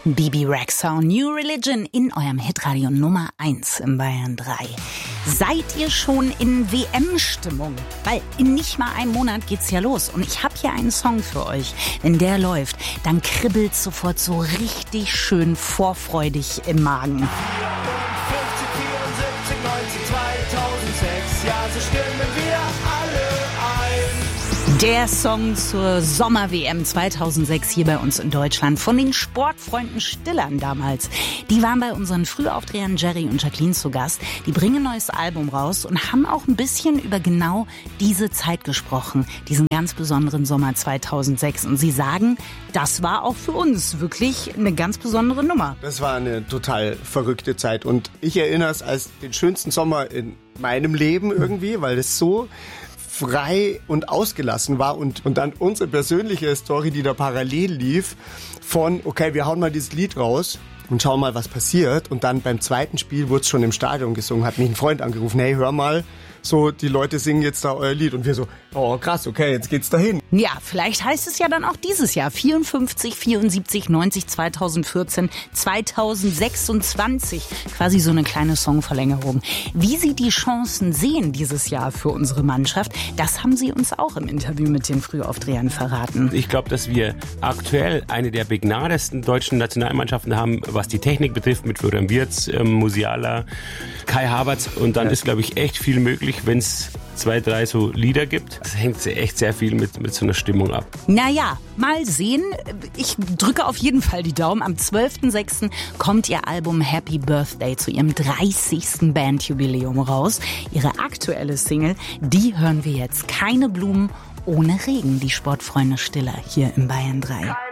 Bebe Rexha, New Religion in eurem Hitradio Nummer 1 im Bayern 3. Seid ihr schon in WM-Stimmung? Weil in nicht mal einem Monat geht's ja los. Und ich habe hier einen Song für euch. Wenn der läuft, dann kribbelt's sofort so richtig schön vorfreudig im Magen. 54, 74, 90, 2006, ja, so stimmen wir alle ein. Der Song zur Sommer-WM 2006 hier bei uns in Deutschland von den Sportfreunden Stillern damals. Die waren bei unseren Frühaufdrehern Jerry und Jacqueline zu Gast. Die bringen ein neues Album raus und haben auch ein bisschen über genau diese Zeit gesprochen, diesen ganz besonderen Sommer 2006. Und sie sagen, das war auch für uns wirklich eine ganz besondere Nummer. Das war eine total verrückte Zeit und ich erinnere es als den schönsten Sommer in meinem Leben irgendwie, weil es so frei und ausgelassen war und dann unsere persönliche Story, die da parallel lief, von, okay, wir hauen mal dieses Lied raus und schauen mal, was passiert. Und dann beim zweiten Spiel wurde es schon im Stadion gesungen, hat mich ein Freund angerufen, hey, hör mal, so, die Leute singen jetzt da euer Lied. Und wir so, oh krass, okay, jetzt geht's dahin. Ja, vielleicht heißt es ja dann auch dieses Jahr 54, 74, 90, 2014, 2026. Quasi so eine kleine Songverlängerung. Wie sie die Chancen sehen dieses Jahr für unsere Mannschaft, das haben sie uns auch im Interview mit den Frühaufdrehern verraten. Ich glaube, dass wir aktuell eine der begnadetsten deutschen Nationalmannschaften haben, was die Technik betrifft, mit Florian Wirtz, Musiala, Kai Havertz. Und dann ist, glaube ich, echt viel möglich, wenn es 2, 3 so Lieder gibt. Das hängt echt sehr viel mit so einer Stimmung ab. Naja, mal sehen. Ich drücke auf jeden Fall die Daumen. Am 12.06. kommt ihr Album Happy Birthday zu ihrem 30. Bandjubiläum raus. Ihre aktuelle Single, die hören wir jetzt. Keine Blumen ohne Regen, die Sportfreunde Stiller hier im Bayern 3.